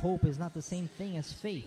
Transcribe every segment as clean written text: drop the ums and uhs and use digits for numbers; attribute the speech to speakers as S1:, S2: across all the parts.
S1: hope is not the same thing as faith.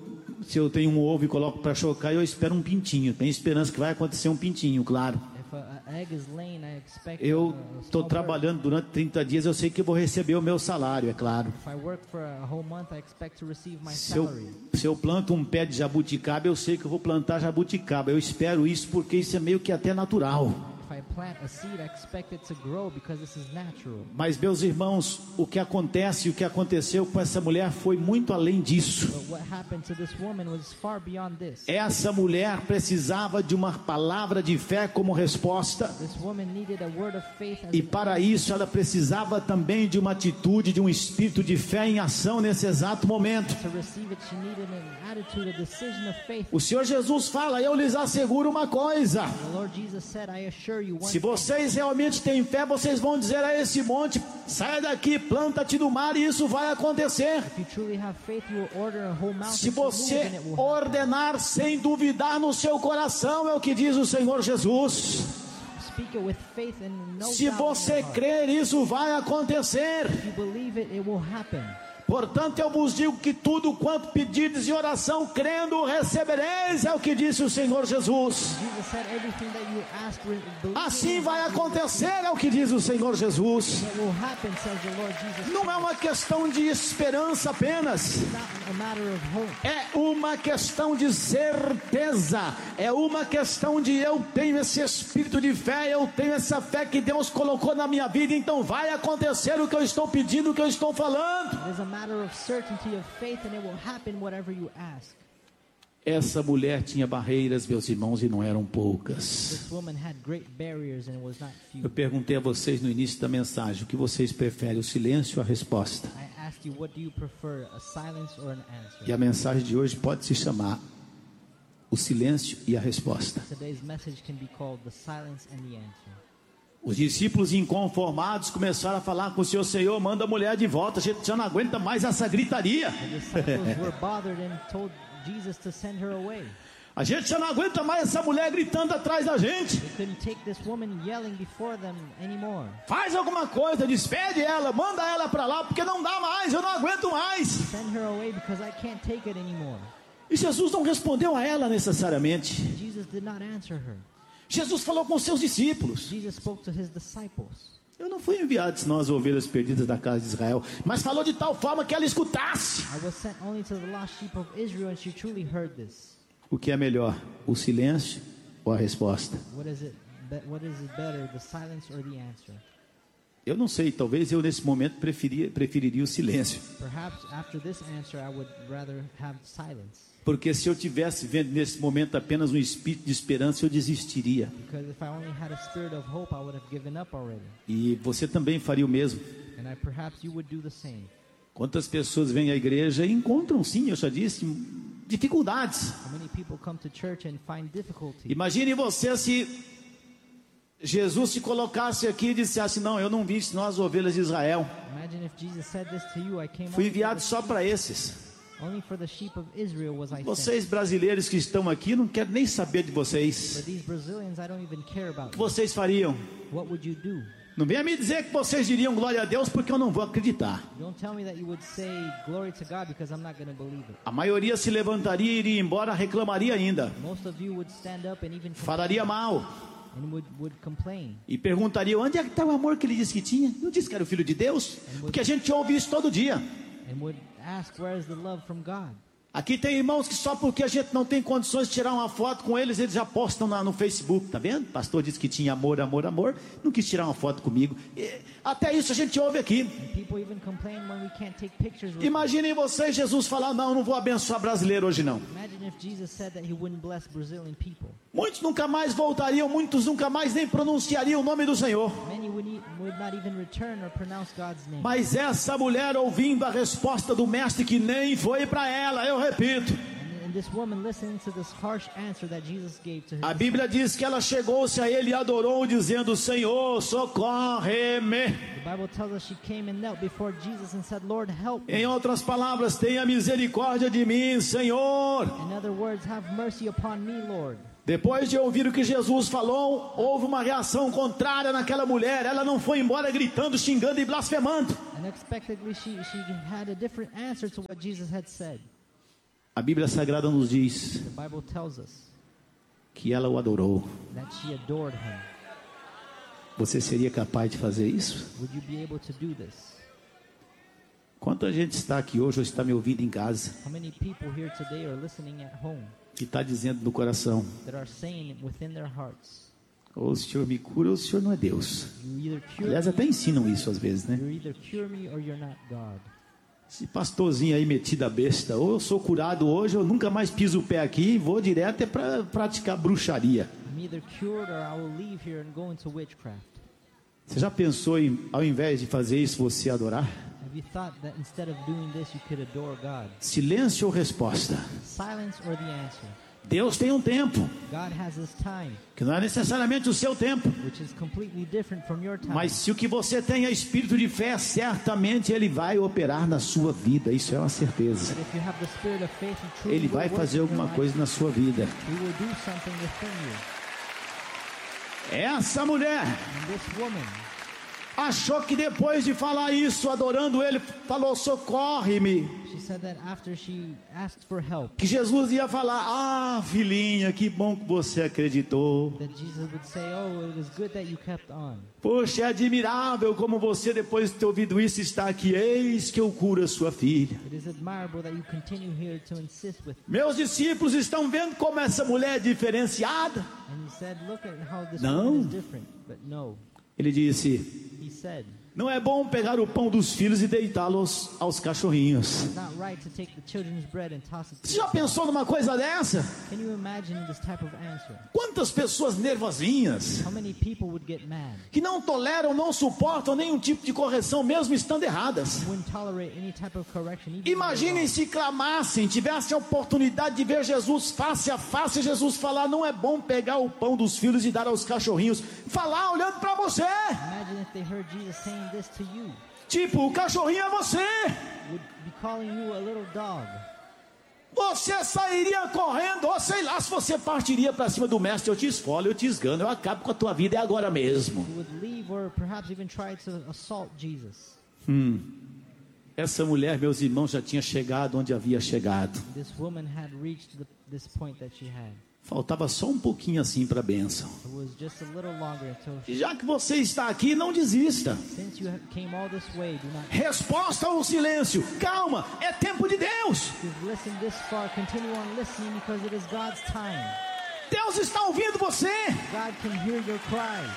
S2: Se eu tenho um ovo e coloco para chocar, eu espero um pintinho. Tenho esperança que vai acontecer um pintinho, claro.
S1: If an egg is laying, I expect
S2: Eu
S1: a
S2: estou
S1: small
S2: trabalhando durante 30 dias, eu sei que eu vou receber o meu salário, é claro.
S1: bird. If I work for a whole month, I expect to receive my
S2: Se eu,
S1: salary.
S2: se eu planto um pé de jabuticaba, eu sei que eu vou plantar jabuticaba. Eu espero isso porque isso é meio que até natural.
S1: If I plant a seed, I expect it to grow because this is natural.
S2: Mas, meus irmãos, o que acontece, o que aconteceu com essa mulher foi muito além disso.
S1: But what happened to this woman was far beyond this.
S2: Essa mulher precisava de uma palavra de fé como resposta.
S1: This woman needed a word of faith as
S2: E
S1: an
S2: para isso ela precisava também de uma atitude, de um espírito de fé em ação nesse exato momento.
S1: to receive it. She needed an attitude, a decision of faith.
S2: O Senhor Jesus fala: eu lhes asseguro uma coisa.
S1: The Lord Jesus said, I assure you one
S2: Se vocês realmente têm fé, vocês vão dizer a esse monte: saia daqui, planta-te no mar, e isso vai acontecer.
S1: If you truly have faith, you will order a whole mountain
S2: Se
S1: to move
S2: você
S1: and it will happen.
S2: ordenar sem duvidar no seu coração, é o que diz o Senhor Jesus.
S1: Speak it with faith and no
S2: Se
S1: doubt in
S2: você
S1: your heart.
S2: crer, isso vai acontecer.
S1: If you believe it, it will happen.
S2: Portanto, eu vos digo que tudo quanto pedirdes em oração, crendo, recebereis, é o que disse o Senhor Jesus.
S1: Jesus said, everything that you ask, believe
S2: Assim
S1: in,
S2: vai
S1: you will
S2: acontecer, é o que diz o Senhor Jesus.
S1: receive. It will happen, says the Lord Jesus.
S2: Não é uma questão de esperança apenas,
S1: It's not a matter of hope.
S2: é uma questão de certeza, é uma questão de eu tenho esse espírito de fé, eu tenho essa fé que Deus colocou na minha vida, então vai acontecer o que eu estou pedindo, o que eu estou falando.
S1: It is a matter of certainty of faith, and it will happen whatever you ask.
S2: Essa mulher tinha barreiras, meus irmãos, e não eram poucas.
S1: This woman had great barriers, and it was not
S2: Eu
S1: few.
S2: perguntei a vocês no início da mensagem: o que vocês preferem, o silêncio ou a resposta?
S1: I asked you, what do you prefer, a silence or an answer?
S2: E a mensagem de hoje pode se chamar o silêncio e a resposta.
S1: Today's message can be called the silence and the answer.
S2: Os discípulos inconformados começaram a falar com o Senhor: Senhor, manda a mulher de volta, a gente já não aguenta mais essa gritaria.
S1: The disciples were bothered and told Jesus to send her away.
S2: A gente já não aguenta mais essa mulher gritando atrás da gente.
S1: They couldn't take this woman yelling before them anymore.
S2: Faz alguma coisa, despede ela, manda ela para lá, porque não dá mais, eu não aguento mais.
S1: Send her away because I can't take it anymore.
S2: E Jesus não respondeu a ela necessariamente.
S1: Jesus did not answer her.
S2: Jesus falou com os seus discípulos.
S1: Jesus spoke to his disciples.
S2: Eu não fui enviado senão as ovelhas perdidas da casa de Israel, mas falou de tal forma que ela escutasse.
S1: I was sent only to the lost sheep of Israel, and she truly heard this.
S2: O que é melhor, o silêncio ou a resposta?
S1: What is it better, the silence or the answer?
S2: Eu não sei, talvez eu nesse momento preferiria o silêncio.
S1: Perhaps after this answer, I would rather have silence.
S2: Porque se eu tivesse vendo nesse momento apenas um espírito de esperança, eu desistiria.
S1: Because if I only had a spirit of hope, I would have given up already.
S2: E você também faria o mesmo.
S1: And perhaps you would do the same.
S2: Quantas pessoas vêm à igreja e encontram, sim, eu já disse, dificuldades.
S1: How many people come to church and find difficulty?
S2: Imagine você se Jesus se colocasse aqui e dissesse: não, eu não vim senão as ovelhas de Israel.
S1: Imagine if Jesus said this to you, I came
S2: Fui
S1: only for
S2: enviado
S1: the
S2: só para esses.
S1: Only for the sheep of Israel was I sent.
S2: Vocês brasileiros que estão aqui, não quero nem saber de vocês.
S1: But these Brazilians, I don't even care
S2: O
S1: about.
S2: que vocês fariam?
S1: What would you do?
S2: Não venha me dizer que vocês diriam glória a Deus, porque eu não vou acreditar.
S1: Don't tell me that you would say glory to God because I'm not going to believe it.
S2: A maioria se levantaria e iria embora, reclamaria ainda.
S1: Most of you would stand up and even
S2: Falaria mal.
S1: and would complain.
S2: E perguntaria: onde é que está o amor que ele disse que tinha? Não disse que era o filho de Deus? Porque a gente ouve isso todo dia.
S1: And would ask, where is the love from God?
S2: Aqui tem irmãos que só porque a gente não tem condições de tirar uma foto com eles, eles já postam no Facebook, tá vendo? O pastor disse que tinha amor, amor, amor, não quis tirar uma foto comigo. Até isso a gente ouve aqui.
S1: And people even complain when we can't take pictures with them.
S2: Imaginem vocês, Jesus falar: não vou abençoar brasileiro hoje não.
S1: Imagine if Jesus said that he wouldn't bless Brazilian people.
S2: Muitos nunca mais voltariam, muitos nunca mais nem pronunciariam o nome do Senhor.
S1: Many would not even return or pronounce God's name.
S2: Mas essa mulher, ouvindo a resposta do mestre, que nem foi para ela, eu repito,
S1: And this woman listening to this harsh answer that Jesus gave to
S2: a
S1: his
S2: Bíblia diz que ela chegou-se a ele e adorou, dizendo: Senhor, socorre-me.
S1: The Bible tells us she came and knelt before Jesus and said, Lord, help me.
S2: Em outras palavras, tenha misericórdia de mim, Senhor.
S1: In other words, have mercy upon me, Lord.
S2: Depois de ouvir o que Jesus falou, houve uma reação contrária naquela mulher. Ela não foi embora gritando, xingando e blasfemando.
S1: Unexpectedly, she had a different answer to what Jesus had said.
S2: A Bíblia Sagrada nos diz
S1: The Bible tells us
S2: que ela o adorou.
S1: that she adored him.
S2: Você seria capaz de fazer isso?
S1: Would you be able to do this?
S2: Quanta gente está aqui hoje ou está me ouvindo em casa
S1: How many people here today are listening at home
S2: e está dizendo no coração:
S1: that are saying within their hearts,
S2: ou o Senhor me cura ou o Senhor não é Deus?
S1: you either cure
S2: Aliás,
S1: me,
S2: até ensinam isso às vezes, né?
S1: you either cure me or you're not God.
S2: Esse pastorzinho aí metido a besta, ou eu sou curado hoje, ou nunca mais piso o pé aqui e vou direto é para praticar bruxaria.
S1: I'm either cured or I will leave here and go into witchcraft.
S2: Você já pensou em, ao invés de fazer isso, você adorar?
S1: Have you thought that instead of doing this, you could adore God?
S2: Silêncio ou resposta?
S1: Silence or the answer?
S2: Deus tem um tempo,
S1: God has His time,
S2: que não é necessariamente o seu tempo.
S1: which is completely different from your time.
S2: Mas se o que você tem é espírito de fé, certamente Ele vai operar na sua vida. Isso é uma certeza.
S1: But if you have the spirit of faith and truth,
S2: Ele vai fazer alguma coisa na sua vida.
S1: He will do something within you.
S2: Essa mulher
S1: And this woman
S2: achou que depois de falar isso, adorando Ele, falou: socorre-me.
S1: She said that after she asked for help,
S2: Que Jesus ia falar: ah, filhinha, que bom que você acreditou.
S1: that Jesus would say, "Oh, it was good that you kept on.
S2: Poxa, é admirável como você, depois de ter ouvido isso, está aqui. Eis que eu curo a sua filha.
S1: It is admirable that you continue here to insist with."
S2: Meus discípulos estão vendo como essa mulher é diferenciada.
S1: And he said, "Look at how this
S2: No.
S1: woman is different." But no,
S2: Ele disse:
S1: he said,
S2: não é bom pegar o pão dos filhos e deitá-los aos cachorrinhos.
S1: "It's not right to take the children's bread and toss it to
S2: Você
S1: the
S2: já pensou numa coisa dessa?
S1: Can you imagine this type of answer?
S2: Quantas pessoas nervosinhas,
S1: How many people would get mad?
S2: que não toleram, não suportam nenhum tipo de correção, mesmo estando erradas.
S1: Wouldn't tolerate any type of correction. Even
S2: Imaginem se clamassem, tivessem a oportunidade de ver Jesus face a face, Jesus falar: não é bom pegar o pão dos filhos e dar aos cachorrinhos. Falar olhando para você,
S1: Imagine if they heard Jesus saying this to you.
S2: tipo, o cachorrinho é você.
S1: Would be calling you a little dog.
S2: Você sairia correndo, ou sei lá, se você partiria para cima do mestre: eu te esfolo, eu te esgano, eu acabo com a tua vida, é agora mesmo.
S1: You would leave or perhaps even try to assault Jesus.
S2: Essa mulher, meus irmãos, já tinha chegado onde havia chegado.
S1: This woman had reached this point that she had.
S2: Faltava só um pouquinho assim para a bênção.
S1: It was just a little longer until
S2: E já que você está aqui, não desista.
S1: since you came all this way, do not
S2: Resposta ao silêncio: calma, é tempo de Deus.
S1: you've listened this far, continue on listening because it is God's time.
S2: Deus está ouvindo você.
S1: God can hear your cries.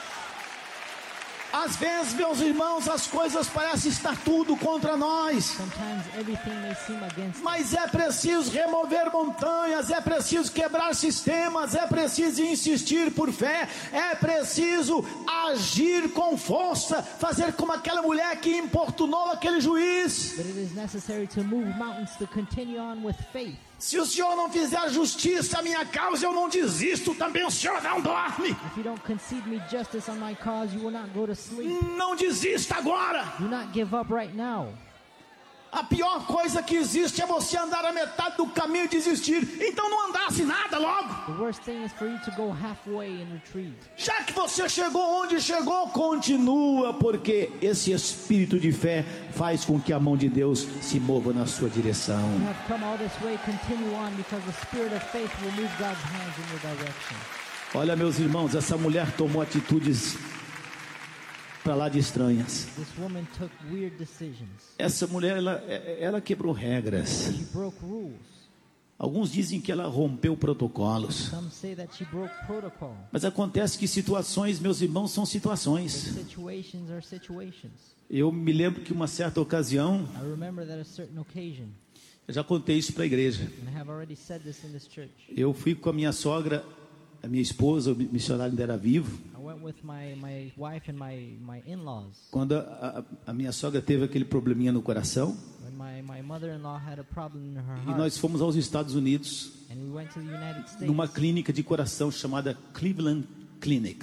S2: Às vezes, meus irmãos, as coisas parecem estar tudo contra nós.
S1: Sometimes everything may seem against us,
S2: Mas é preciso remover montanhas, é preciso quebrar sistemas, é preciso insistir por fé, é preciso agir com força, fazer como aquela mulher que importunou aquele juiz.
S1: but it is necessary to move mountains to continue on with faith.
S2: Se o Senhor não fizer justiça à minha causa, eu não desisto, também o Senhor não dorme.
S1: If you don't concede me justice on my cause, you will not go to sleep.
S2: Não desista agora.
S1: Do not give up right now.
S2: A pior coisa que existe é você andar a metade do caminho e desistir. Então não andasse nada logo.
S1: The worst thing is for you to go halfway and retreat.
S2: Já que você chegou onde chegou, continua, porque esse espírito de fé faz com que a mão de Deus se mova na sua direção.
S1: You have come all this way, continue on because the spirit of faith will move God's hands in your direction.
S2: Olha, meus irmãos, essa mulher tomou atitudes para lá de estranhas.
S1: This woman took weird decisions.
S2: Essa mulher, ela quebrou regras.
S1: She broke rules.
S2: Alguns dizem que ela rompeu protocolos.
S1: Some say that she broke protocol.
S2: Mas acontece que situações, meus irmãos, são
S1: But
S2: situações.
S1: situations are situations.
S2: Eu me lembro que uma certa ocasião,
S1: I remember that a certain occasion,
S2: eu já contei isso para a igreja.
S1: and I have already said this in this church.
S2: Eu fui com a minha sogra, a minha esposa, o missionário ainda era vivo.
S1: I went with my wife and my in-laws.
S2: Quando a minha sogra teve aquele probleminha no coração,
S1: When my mother-in-law had a problem in her
S2: e
S1: heart,
S2: nós fomos aos Estados Unidos,
S1: and we went to the United States.
S2: numa clínica de coração chamada Cleveland Clinic.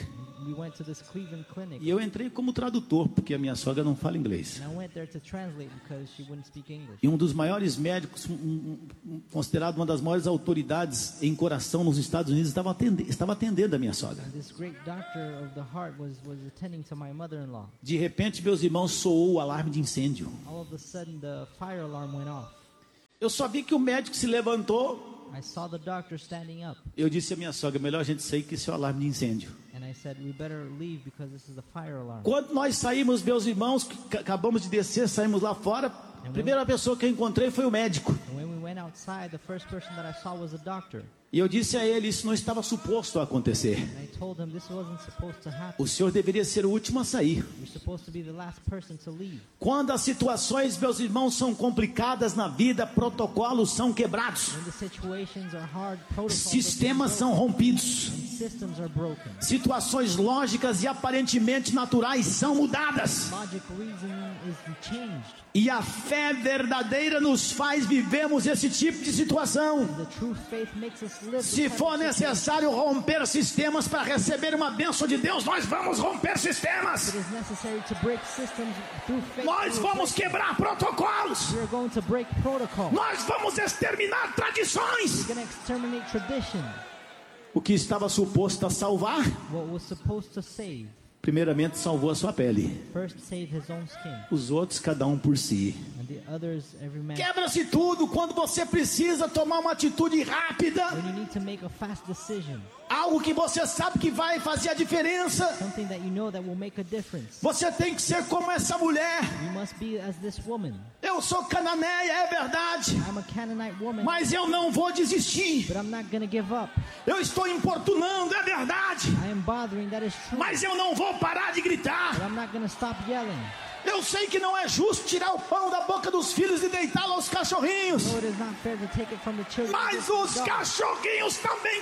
S1: we went to this Cleveland clinic.
S2: E eu entrei como tradutor, porque a minha sogra não fala inglês.
S1: And I went there to translate because she wouldn't speak English.
S2: E um dos maiores médicos, considerado uma das maiores autoridades em coração nos Estados Unidos, estava atendendo a minha sogra.
S1: And this great doctor of the heart was attending to my mother-in-law.
S2: De repente, meus irmãos, soou o alarme de incêndio.
S1: All of a sudden, the fire alarm went off.
S2: Eu só vi que o médico se levantou.
S1: I saw the doctor standing up.
S2: Eu disse à minha sogra, melhor a gente sair que isso é o alarme de incêndio.
S1: And I said, we better leave because this is a fire alarm.
S2: Quando nós saímos, meus irmãos, que acabamos de descer, saímos lá fora, a primeira pessoa que eu encontrei foi o médico.
S1: And when we went outside, the first person that I saw was a doctor.
S2: E eu disse a ele, isso não estava suposto a acontecer.
S1: And I told him this wasn't supposed to happen.
S2: O senhor deveria ser o último a sair.
S1: You're supposed to be the last person to leave.
S2: Quando as situações, meus irmãos, são complicadas na vida, protocolos são quebrados.
S1: When the situations are hard, protocols
S2: Sistemas são rompidos.
S1: and systems are broken.
S2: Situações lógicas e aparentemente naturais são mudadas.
S1: Logic reason is changed.
S2: E a fé verdadeira nos faz vivermos esse tipo de situação.
S1: The true faith makes us live.
S2: Se for necessário romper sistemas para receber uma bênção de Deus, nós vamos romper sistemas.
S1: It is necessary to break systems through faith.
S2: Nós vamos quebrar protocolos.
S1: We're going to break protocol.
S2: Nós vamos exterminar tradições.
S1: We're going to exterminate tradition.
S2: O que estava suposto a salvar,
S1: What was supposed to save,
S2: primeiramente salvou a sua pele.
S1: first save his own skin,
S2: Os outros, cada um por si.
S1: and the others, every man.
S2: Quebra-se tudo quando você precisa tomar uma atitude rápida.
S1: When you need to make a fast decision,
S2: Algo que você sabe que vai fazer a diferença.
S1: something that you know that will make a difference,
S2: Você tem que ser como essa mulher.
S1: you must be as this woman.
S2: Eu sou cananeia, é verdade.
S1: I'm a Canaanite woman,
S2: Mas eu não vou desistir.
S1: but I'm not going to give up.
S2: Eu estou importunando, é verdade.
S1: I am bothering, that is true,
S2: Mas eu não vou parar de
S1: but
S2: gritar.
S1: I'm not going to stop yelling.
S2: Eu sei que não é justo tirar o pão da boca dos filhos e deitá-lo aos cachorrinhos.
S1: So it is not fair to take it from the children. and
S2: Mas
S1: give it to
S2: os
S1: the dogs.
S2: cachorrinhos também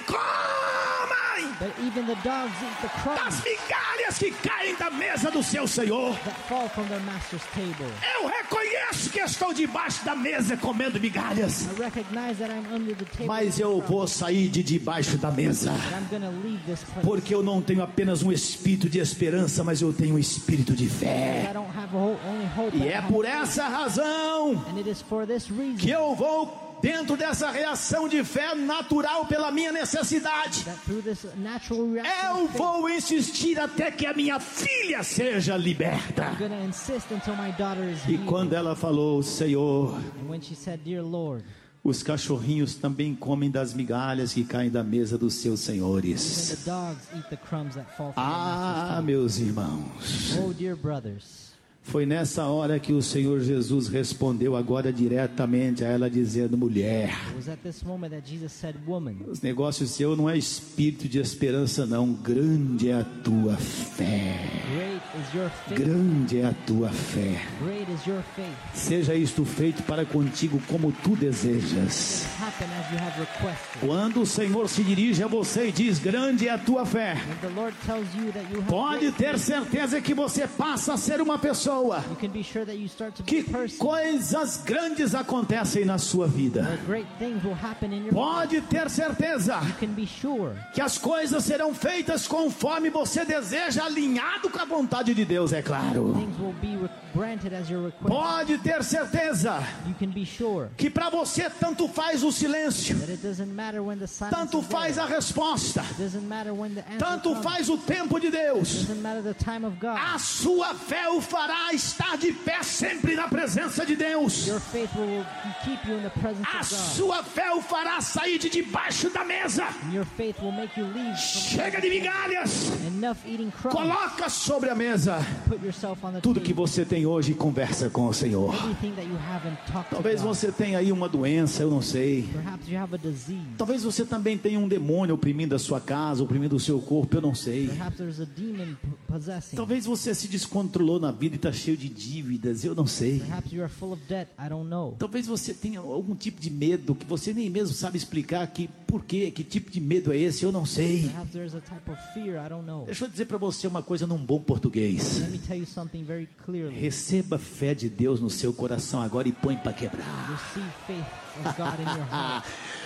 S2: comem
S1: But even the dogs eat the
S2: das
S1: crumbs
S2: migalhas que caem da mesa do seu Senhor.
S1: that fall from their master's table.
S2: Eu reconheço que estou debaixo da mesa comendo migalhas.
S1: I recognize that I'm under the table,
S2: Mas eu vou sair de debaixo da mesa.
S1: but I'm going to leave this place.
S2: Porque eu não tenho apenas um espírito de esperança, mas eu tenho um espírito de
S1: I
S2: fé.
S1: don't have only hope,
S2: E
S1: but I
S2: é
S1: have
S2: por
S1: faith.
S2: essa razão
S1: And it is for this reason
S2: que eu vou dentro dessa reação de fé natural pela minha necessidade.
S1: that through this natural reaction
S2: Eu
S1: of faith,
S2: vou insistir até que a minha filha seja liberta.
S1: I'm going to insist until my daughter is
S2: E
S1: healed.
S2: quando ela falou, Senhor,
S1: And when she said, Dear Lord,
S2: os cachorrinhos também comem das migalhas que caem da mesa dos seus
S1: even
S2: senhores.
S1: the dogs eat the crumbs that fall from their
S2: Ah,
S1: master's
S2: meus irmãos.
S1: table. Oh, dear brothers.
S2: Foi nessa hora que o Senhor Jesus respondeu agora diretamente a ela dizendo, mulher,
S1: It was at this moment that Jesus said, Woman,
S2: os negócios seus não é espírito de esperança não, grande é a tua fé,
S1: great is your faith.
S2: grande é a tua fé,
S1: Great is your faith.
S2: seja isto feito para contigo como tu desejas.
S1: Happen as you have requested.
S2: Quando o Senhor se dirige a você e diz, grande é a tua fé,
S1: When the Lord tells you that you have
S2: pode
S1: great
S2: ter
S1: faith,
S2: certeza que você passa a ser uma pessoa.
S1: you can be sure that you start to be
S2: Que
S1: a person.
S2: coisas grandes acontecem na sua vida.
S1: Where great things will happen in your life.
S2: Pode ter certeza
S1: You can be sure
S2: que as coisas serão feitas conforme você deseja, alinhado com a vontade de Deus, é claro.
S1: things will be granted as your request.
S2: Pode ter certeza
S1: You can be sure
S2: que para você tanto faz o silêncio,
S1: that it doesn't matter when the silence
S2: tanto
S1: is
S2: faz a
S1: there.
S2: resposta,
S1: It doesn't matter when the answer
S2: tanto
S1: comes.
S2: faz o tempo de
S1: It
S2: Deus.
S1: doesn't matter the time of God.
S2: A sua fé o fará estar de pé sempre na presença de Deus.
S1: Your faith will keep you in the presence
S2: A
S1: of God.
S2: sua fé o fará sair de debaixo da mesa.
S1: And your faith will make you leave from
S2: Chega de migalhas.
S1: enough eating crumbs.
S2: Coloca sobre a mesa
S1: Put yourself on the
S2: tudo que
S1: table.
S2: você tem hoje e conversa com o Senhor.
S1: Everything that you haven't talked to
S2: Talvez
S1: God.
S2: você tenha aí uma doença, eu não sei.
S1: Perhaps you have a disease.
S2: Talvez você também tenha um demônio oprimindo a sua casa, oprimindo o seu corpo, eu não sei.
S1: Perhaps there's a demon possessing.
S2: Talvez você se descontrolou na vida e está cheio de dívidas, eu não sei.
S1: Perhaps you are full of debt. I don't know.
S2: Talvez você tenha algum tipo de medo que você nem mesmo sabe explicar que por quê, que tipo de medo é esse, eu não sei.
S1: Perhaps there's a type of fear. I don't know.
S2: Deixa eu dizer para você uma coisa num bom português.
S1: Let me tell you something very clearly.
S2: Receba fé de Deus no seu coração agora e põe para quebrar.
S1: Receive faith of God in your heart.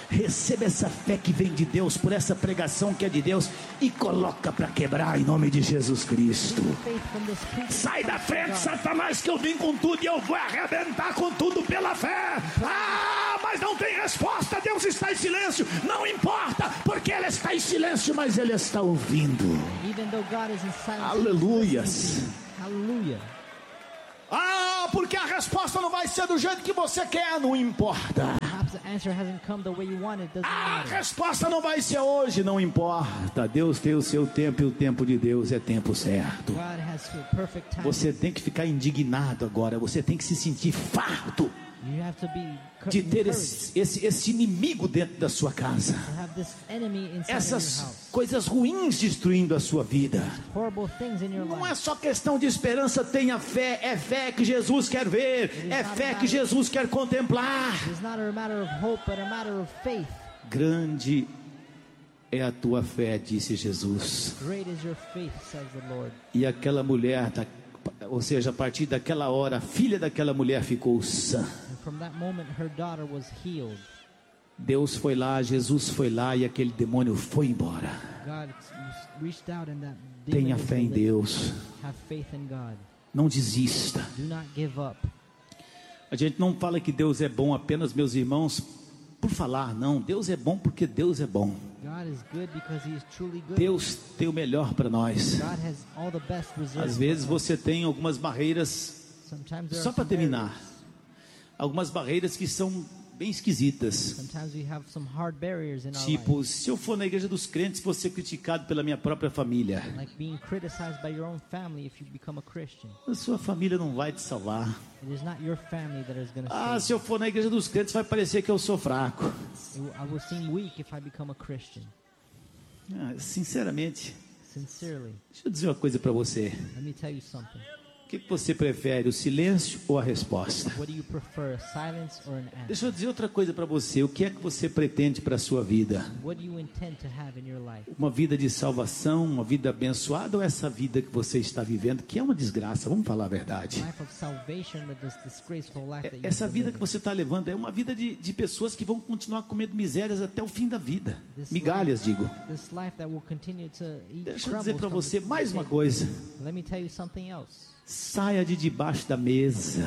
S2: Receba essa fé que vem de Deus, por essa pregação que é de Deus, e coloca para quebrar em nome de Jesus Cristo. Sai da frente, Satanás, que eu vim com tudo e eu vou arrebentar com tudo pela fé. Mas não tem resposta, Deus está em silêncio. Não importa, porque Ele está em silêncio, mas Ele está ouvindo. Aleluias.
S1: Aleluia.
S2: Porque a resposta não vai ser do jeito que você quer, não importa. A resposta não vai ser hoje, não importa. Deus tem o seu tempo e o tempo de Deus é tempo certo. Você tem que ficar indignado agora, você tem que se sentir farto de ter esse inimigo dentro da sua casa, essas coisas ruins destruindo a sua vida. Não é só questão de esperança, tenha fé, é fé que Jesus quer ver, é fé que Jesus quer contemplar. Grande é a tua fé, disse Jesus. E aquela mulher, ou seja, a partir daquela hora, a filha daquela mulher ficou sã. Deus foi lá, Jesus foi lá e aquele demônio foi embora. Tenha fé em Deus. Não desista. A gente não fala que Deus é bom apenas, meus irmãos, por falar, não. Deus é bom porque Deus é bom. Deus tem o melhor para nós. Às vezes você tem algumas barreiras, só para terminar, algumas barreiras que são bem esquisitas. Tipo, se eu for na igreja dos crentes, vou ser criticado pela minha própria família. A sua família não vai te salvar. Se eu for na igreja dos crentes, vai parecer que eu sou fraco. Sinceramente, deixa eu dizer uma coisa para você. O que você prefere, o silêncio ou a resposta? Deixa eu dizer outra coisa para você. O que é que você pretende para a sua vida? Uma vida de salvação, uma vida abençoada, ou essa vida que você está vivendo, que é uma desgraça, vamos falar a verdade. Essa vida que você está levando é uma vida de pessoas que vão continuar comendo misérias até o fim da vida. Migalhas, digo. Deixa eu dizer para você mais uma coisa. Saia de debaixo da mesa.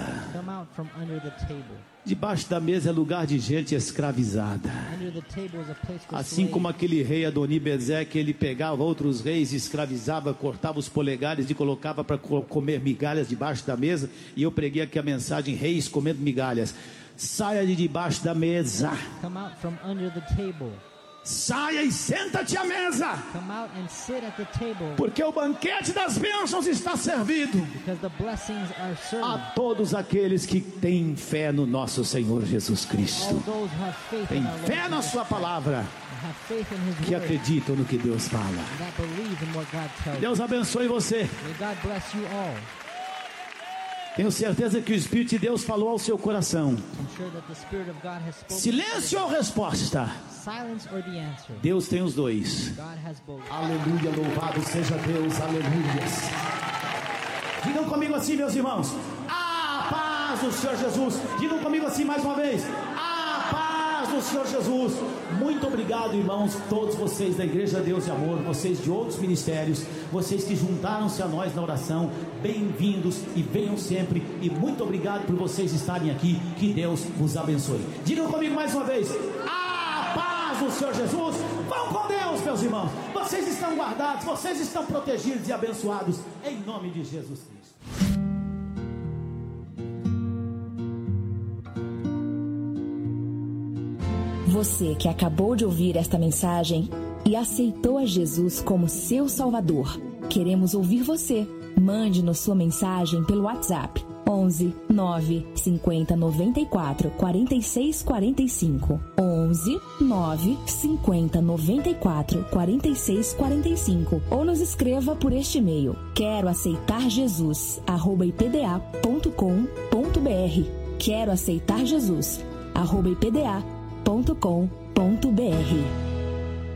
S2: Debaixo da mesa é lugar de gente escravizada. Assim como aquele rei Adoni-Bezeque, ele pegava outros reis, escravizava, cortava os polegares e colocava para comer migalhas debaixo da mesa. E eu preguei aqui a mensagem: reis comendo migalhas. Saia de debaixo da mesa. Saia e senta-te à mesa, porque o banquete das bênçãos está servido a todos aqueles que têm fé no nosso Senhor Jesus Cristo, têm fé na sua palavra, que acreditam no que Deus fala. Deus abençoe você. Tenho certeza que o Espírito de Deus falou ao seu coração. Silêncio ou resposta? Deus tem os dois. Aleluia, louvado seja Deus, aleluia. Digam comigo assim, meus irmãos: a paz do Senhor Jesus. Digam comigo assim mais uma vez: a paz do Senhor Jesus. Muito obrigado, irmãos, todos vocês da Igreja Deus e Amor, vocês de outros ministérios, vocês que juntaram-se a nós na oração. Bem-vindos e venham sempre, e muito obrigado por vocês estarem aqui. Que Deus vos abençoe. Digam comigo mais uma vez: a paz do Senhor Jesus. Vão com Deus, meus irmãos. Vocês estão guardados, vocês estão protegidos e abençoados em nome de Jesus Cristo.
S3: Você que acabou de ouvir esta mensagem e aceitou a Jesus como seu Salvador, queremos ouvir você. Mande-nos sua mensagem pelo WhatsApp 11 9 50 94 46 45, 11 9 50 94 46 45, ou nos escreva por este e-mail: quero aceitar Jesus @ipda.com.br. quero aceitar Jesus @ipda.com.br.